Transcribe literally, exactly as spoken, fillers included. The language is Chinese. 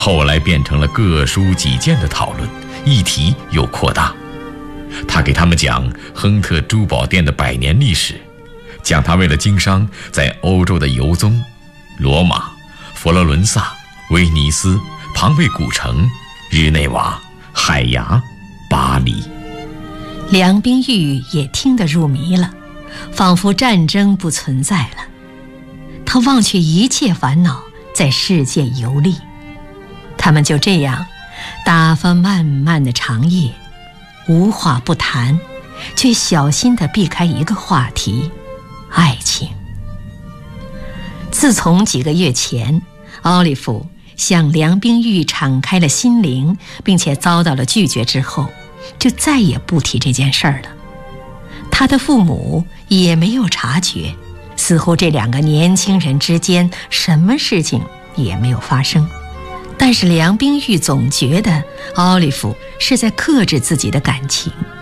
后来变成了各抒己见的讨论，议题又扩大。他给他们讲亨特珠宝店的百年历史，讲他为了经商在欧洲的游踪，罗马、佛罗伦萨、威尼斯、庞贝古城、日内瓦、海牙、巴黎。 梁冰玉也听得入迷了，仿佛战争不存在了。他忘却一切烦恼，在世界游历。他们就这样打发漫漫的长夜，无话不谈，却小心地避开一个话题：爱情。自从几个月前，奥利弗向梁冰玉敞开了心灵，并且遭到了拒绝之后，就再也不提这件事儿了。他的父母也没有察觉，似乎这两个年轻人之间什么事情也没有发生。但是梁冰玉总觉得奥利弗是在克制自己的感情，